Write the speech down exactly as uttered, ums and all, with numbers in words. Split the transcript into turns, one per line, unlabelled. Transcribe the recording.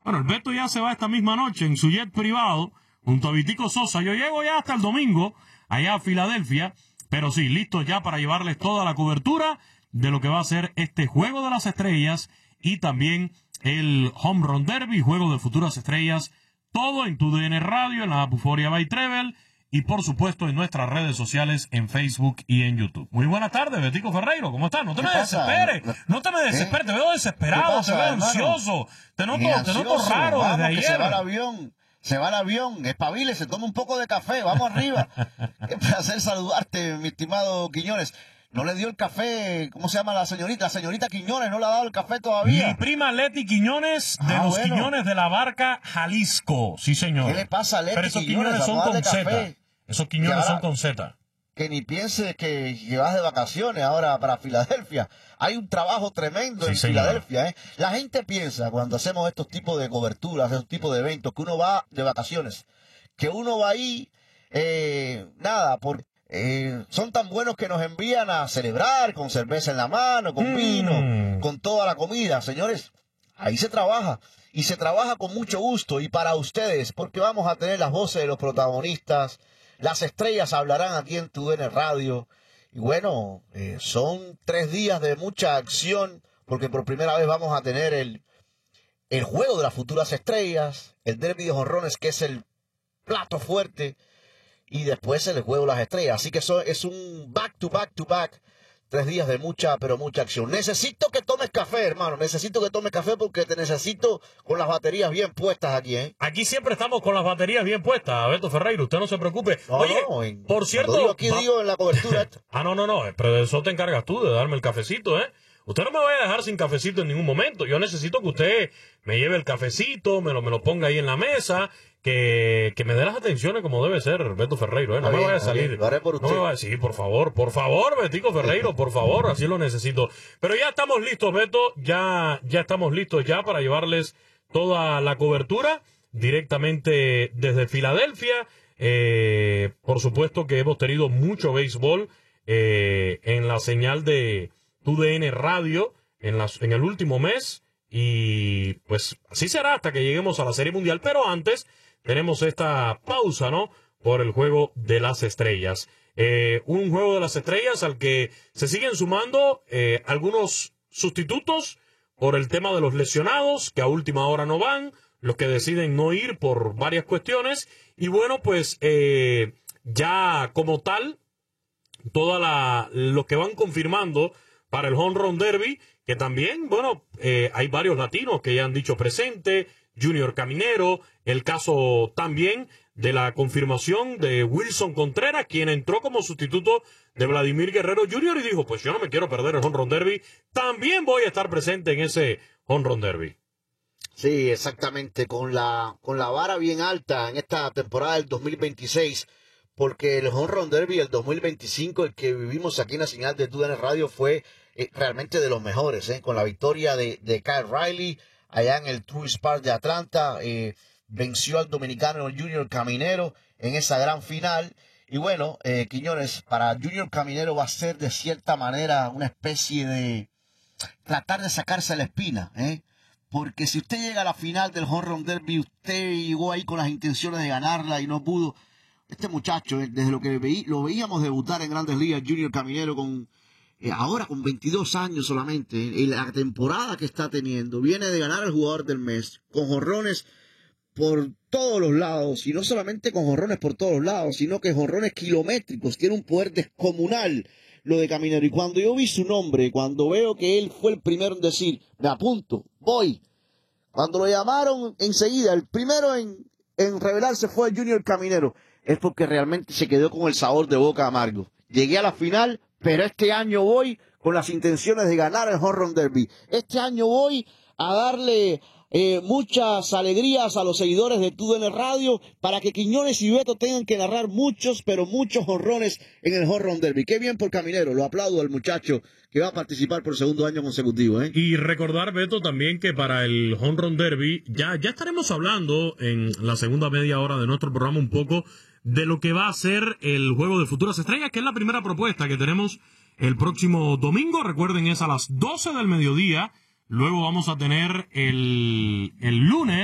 Bueno, el Beto ya se va esta misma noche en su jet privado junto a Vitico Sosa. Yo llego ya hasta el domingo allá a Filadelfia, pero sí, listos ya para llevarles toda la cobertura de lo que va a ser este Juego de las Estrellas y también el Home Run Derby, Juego de Futuras Estrellas, todo en tu D N Radio, en la app Euphoria by Treble y por supuesto en nuestras redes sociales en Facebook y en YouTube. Muy buenas tardes, Betico Ferreiro, ¿cómo estás? No te me desesperes, no te me desesperes, te veo desesperado, te veo ansioso, te noto, te noto raro desde ayer.
Se va el avión, se va el avión, espabile, se toma un poco de café, vamos arriba. Qué placer saludarte, mi estimado Quiñones. No le dio el café, ¿cómo se llama la señorita? La señorita Quiñones no le ha dado el café todavía.
Mi prima Leti Quiñones, de
ah,
los
bueno.
Quiñones de la Barca, Jalisco. Sí, señor.
¿Qué le pasa a Leti
Pero esos
Quiñones?
Quiñones son con Z. Esos Quiñones
ahora,
son con Z.
Que ni pienses que, que vas de vacaciones ahora para Filadelfia. Hay un trabajo tremendo
sí,
en
señor.
Filadelfia. ¿eh? La gente piensa cuando hacemos estos tipos de coberturas, estos tipos de eventos, que uno va de vacaciones. Que uno va ahí, eh, nada, porque... Eh, son tan buenos que nos envían a celebrar con cerveza en la mano, con
mm.
vino, con toda la comida. Señores, ahí se trabaja y se trabaja con mucho gusto y para ustedes, porque vamos a tener las voces de los protagonistas, las estrellas hablarán aquí en tu D N Radio y bueno, eh, son tres días de mucha acción porque por primera vez vamos a tener el, el juego de las futuras estrellas, el derbi de jonrones que es el plato fuerte. Y después el juego de las estrellas. Así que eso es un back to back to back. Tres días de mucha, pero mucha acción. Necesito que tomes café, hermano. Necesito que tomes café porque te necesito con las baterías bien puestas aquí, ¿eh?
Aquí siempre estamos con las baterías bien puestas, Beto Ferreiro. Usted no se preocupe.
No,
Oye,
no, en,
por cierto...
Digo aquí
va...
digo en la cobertura.
ah, no, no, no. Pero de eso te encargas tú, de darme el cafecito, ¿eh? Usted no me vaya a dejar sin cafecito en ningún momento. Yo necesito que usted me lleve el cafecito, me lo, me lo ponga ahí en la mesa, que, que me dé las atenciones como debe ser, Beto Ferreiro, ¿eh? No
bien,
me vaya a salir.
Bien, lo haré por usted.
No me vaya... Sí, por favor, por favor, Betico Ferreiro, por favor, así lo necesito. Pero ya estamos listos, Beto, ya, ya estamos listos ya para llevarles toda la cobertura directamente desde Filadelfia. Eh, por supuesto que hemos tenido mucho béisbol eh, en la señal de tu D N Radio en, las, en el último mes y pues así será hasta que lleguemos a la Serie Mundial, pero antes tenemos esta pausa, ¿no? Por el Juego de las Estrellas. Eh, un Juego de las Estrellas al que se siguen sumando eh, algunos sustitutos por el tema de los lesionados que a última hora no van, los que deciden no ir por varias cuestiones y bueno, pues eh, ya como tal, toda la, los que van confirmando para el Home Run Derby, que también, bueno, eh, hay varios latinos que ya han dicho presente, Junior Caminero, el caso también de la confirmación de Wilson Contreras, quien entró como sustituto de Vladimir Guerrero junior y dijo, pues yo no me quiero perder el Home Run Derby, también voy a estar presente en ese Home Run Derby.
Sí, exactamente, con la, con la vara bien alta en esta temporada del dos mil veintiséis, porque el Home Run Derby del dos mil veinticinco, el que vivimos aquí en la señal de tu D N Radio, fue eh, realmente de los mejores, ¿eh? Con la victoria de, de Kyle Riley allá en el Truist Park de Atlanta, eh, venció al dominicano Junior Caminero en esa gran final. Y bueno, eh, Quiñones, para Junior Caminero va a ser de cierta manera una especie de tratar de sacarse la espina, ¿eh? Porque si usted llega a la final del Home Run Derby, usted llegó ahí con las intenciones de ganarla y no pudo. Este muchacho, eh, desde lo que veí, lo veíamos debutar en Grandes Ligas, Junior Caminero, con eh, ahora con veintidós años solamente, eh, y la temporada que está teniendo, viene de ganar el jugador del mes, con jonrones por todos los lados, y no solamente con jonrones por todos los lados, sino que jonrones kilométricos, tiene un poder descomunal lo de Caminero. Y cuando yo vi su nombre, cuando veo que él fue el primero en decir, me apunto, voy, cuando lo llamaron enseguida, el primero en, en revelarse fue el Junior Caminero, es porque realmente se quedó con el sabor de boca amargo. Llegué a la final, pero este año voy con las intenciones de ganar el Home Run Derby. Este año voy a darle eh, muchas alegrías a los seguidores de tu D N Radio para que Quiñones y Beto tengan que narrar muchos, pero muchos jonrones en el Home Run Derby. Qué bien por Caminero, lo aplaudo al muchacho que va a participar por segundo año consecutivo, ¿eh?
Y recordar, Beto, también que para el Home Run Derby ya, ya estaremos hablando en la segunda media hora de nuestro programa un poco de lo que va a ser el Juego de Futuras Estrellas, que es la primera propuesta que tenemos el próximo domingo. Recuerden, es a las doce del mediodía. Luego vamos a tener el, el lunes